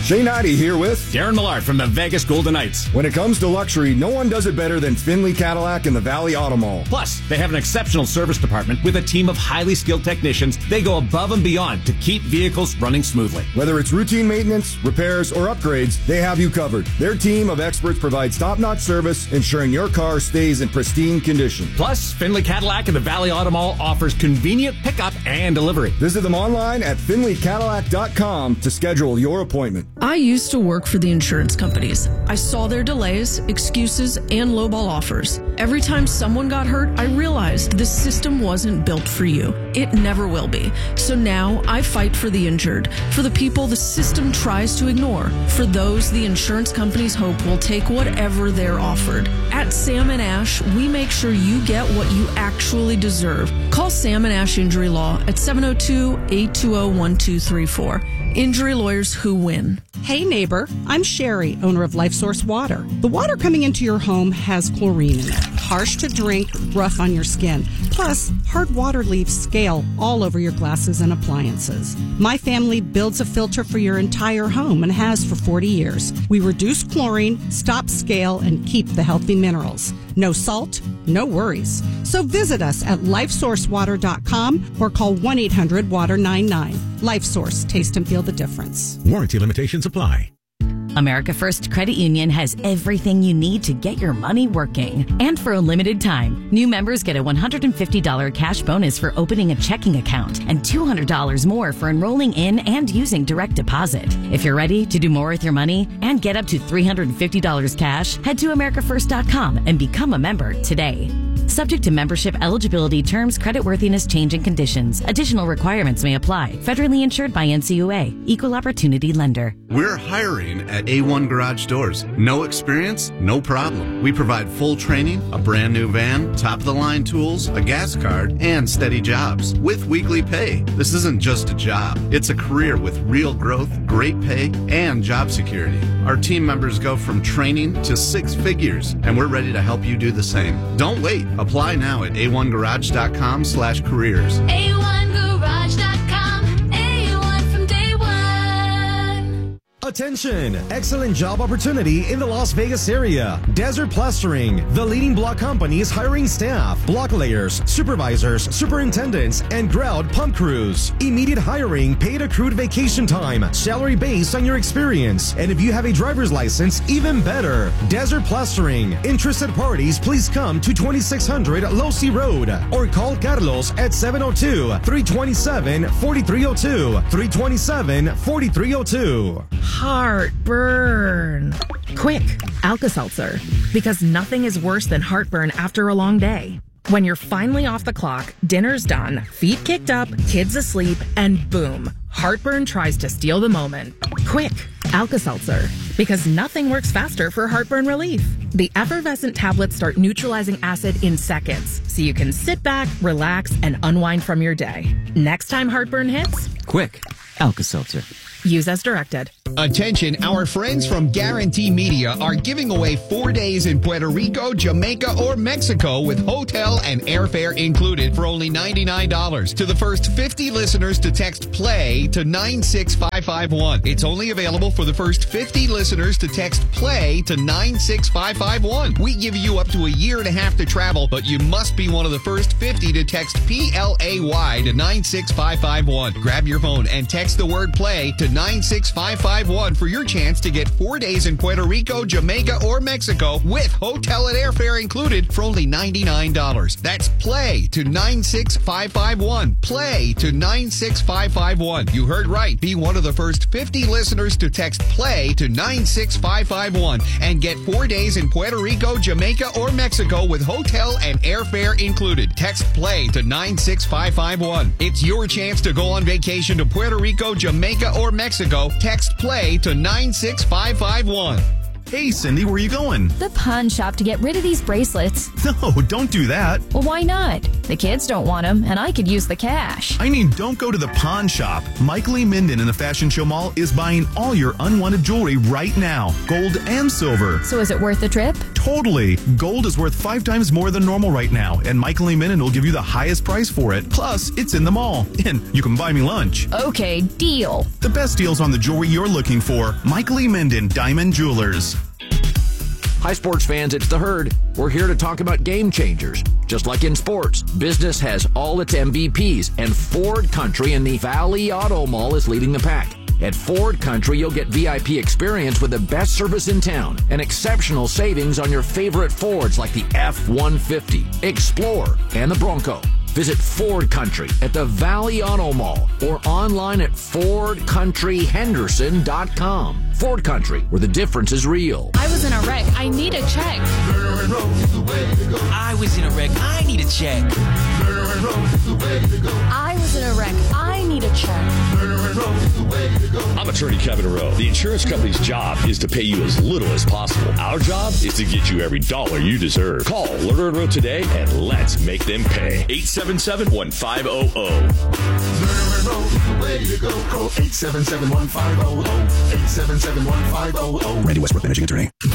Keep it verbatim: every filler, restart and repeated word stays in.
Shay Knighty here with Darren Millard from the Vegas Golden Knights. When it comes to luxury, no one does it better than Finley Cadillac and the Valley Auto Mall. Plus, they have an exceptional service department with a team of highly skilled technicians. They go above and beyond to keep vehicles running smoothly. Whether it's routine maintenance, repairs, or upgrades, they have you covered. Their team of experts provides top-notch service, ensuring your car stays in pristine condition. Plus, Finley Cadillac and the Valley Auto Mall offers convenient pickup and delivery. Visit them online at finley cadillac dot com to schedule your appointment. I used to work for the insurance companies. I saw their delays, excuses, and lowball offers. Every time someone got hurt, I realized this system wasn't built for you. It never will be. So now I fight for the injured, for the people the system tries to ignore, for those the insurance companies hope will take whatever they're offered. At Sam and Ash, we make sure you get what you actually deserve. Call Sam and Ash Injury Law at seven oh two, eight two zero, one two three four. Injury lawyers who win. Hey neighbor, I'm Sherry, owner of LifeSource Water. The water coming into your home has chlorine in it. Harsh to drink, rough on your skin. Plus, hard water leaves scale all over your glasses and appliances. My family builds a filter for your entire home and has for forty years. We reduce chlorine, stop scale, and keep the healthy minerals. No salt, no worries. So visit us at lifesource water dot com or call one eight hundred water nine nine. LifeSource, taste and feel the difference. Warranty limitations apply. America First Credit Union has everything you need to get your money working. And for a limited time, new members get a one hundred fifty dollars cash bonus for opening a checking account and two hundred dollars more for enrolling in and using direct deposit. If you're ready to do more with your money and get up to three hundred fifty dollars cash, head to america first dot com and become a member today. Subject to membership eligibility, terms, creditworthiness, change, and conditions. Additional requirements may apply. Federally insured by N C U A. Equal Opportunity Lender. We're hiring at A one Garage Doors. No experience? No problem. We provide full training, a brand new van, top-of-the-line tools, a gas card, and steady jobs with weekly pay. This isn't just a job. It's a career with real growth, great pay, and job security. Our team members go from training to six figures, and we're ready to help you do the same. Don't wait. Apply now at a one garage dot com slash careers. a one garage dot com, A one from day one. Attention! Excellent job opportunity in the Las Vegas area. Desert Plastering, the leading block company, is hiring staff, block layers, supervisors, superintendents, and grout pump crews. Immediate hiring, paid accrued vacation time, salary based on your experience. And if you have a driver's license, even better. Desert Plastering. Interested parties, please come to twenty-six hundred Losi Road or call Carlos at seven oh two, three two seven, four three oh two, three two seven, four three oh two. Heartburn. Quick, Alka-Seltzer. Because nothing is worse than heartburn after a long day. When you're finally off the clock, dinner's done, feet kicked up, kids asleep, and boom, heartburn tries to steal the moment. Quick, Alka-Seltzer. Because nothing works faster for heartburn relief. The effervescent tablets start neutralizing acid in seconds, so you can sit back, relax, and unwind from your day. Next time heartburn hits, quick, Alka-Seltzer. Use as directed. Attention, our friends from Guarantee Media are giving away four days in Puerto Rico, Jamaica, or Mexico with hotel and airfare included for only ninety-nine dollars to the first fifty listeners to text PLAY to nine six five five one. It's only available for the first fifty listeners to text PLAY to nine six five five one. We give you up to a year and a half to travel, but you must be one of the first fifty to text P L A Y to nine six five five one. Grab your phone and text the word PLAY to nine six five five one for your chance to get four days in Puerto Rico, Jamaica, or Mexico with hotel and airfare included for only ninety-nine dollars. That's PLAY to nine six five five one. PLAY to nine six five five one. You heard right. Be one of the first fifty listeners to text PLAY to nine six five five one and get four days in Puerto Rico, Jamaica, or Mexico with hotel and airfare included. Text PLAY to nine six five five one. It's your chance to go on vacation to Puerto Rico, Jamaica, or Mexico. Text PLAY to nine six five five one. Hey, Cindy, where are you going? The pawn shop to get rid of these bracelets. No, don't do that. Well, why not? The kids don't want them, and I could use the cash. I mean, don't go to the pawn shop. Mike Lee Minden in the Fashion Show Mall is buying all your unwanted jewelry right now, gold and silver. So is it worth the trip? Totally. Gold is worth five times more than normal right now, and Michael E. Minden will give you the highest price for it. Plus, it's in the mall, and you can buy me lunch. Okay, deal. The best deals on the jewelry you're looking for. Michael E. Minden, Diamond Jewelers. Hi, sports fans, it's The Herd. We're here to talk about game changers. Just like in sports, business has all its M V Ps, and Ford Country in the Valley Auto Mall is leading the pack. At Ford Country, you'll get V I P experience with the best service in town and exceptional savings on your favorite Fords like the F one fifty, Explorer, and the Bronco. Visit Ford Country at the Valley Auto Mall or online at ford country henderson dot com. Ford Country, where the difference is real. I was in a wreck. I need a check. I was in a wreck. I need a check. I was in a wreck. I need a check. I'm attorney Kevin Rowe. The insurance company's job is to pay you as little as possible. Our job is to get you every dollar you deserve. Call Lerner and Rowe today and let's make them pay. eight seven seven, one five zero zero. Call eight seven seven, one five zero zero. eight seven seven, one five zero zero. Randy Westbrook, managing attorney.